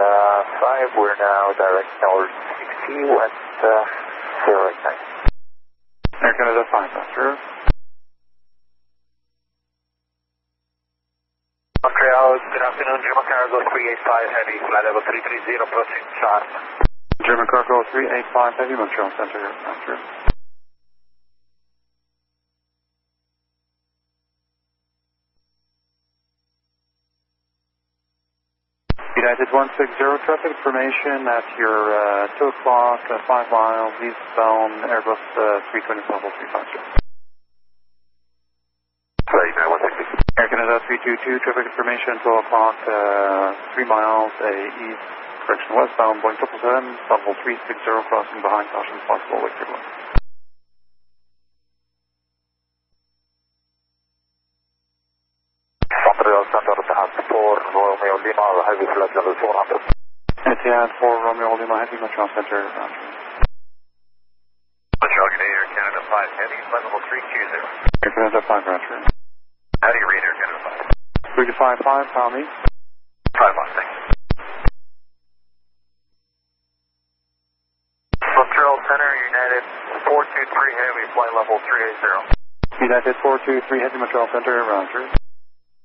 5, we're now direct north 60 west 089. Air Canada 5, Roger. Montreal, good afternoon, German Cargo 385 Heavy, flight level 330, approaching sharp. German Cargo 385 Heavy, Montreal Center, Roger. United 160, traffic information at your 2 o'clock, 5 miles, eastbound Airbus 320 level 350. Air Canada 322, traffic information, 12 o'clock, 3 miles, east, correction, westbound, Boeing 777, level 360, crossing behind, caution, possible wake turbulence. Montreal Center, Etihad 4, Romeo Lima, heavy flight level 400. Etihad 4, Romeo Lima, Heavy, Montreal Center, Roger. Montreal, good day, Air Canada 5 Heavy, flight level 320. Air Canada 5, Roger. How do you read Air Canada 5? 355, pound me. 5 thanks. Montreal Center, United 423 Heavy, flight level 380. United 423 Heavy, Montreal Center, Roger.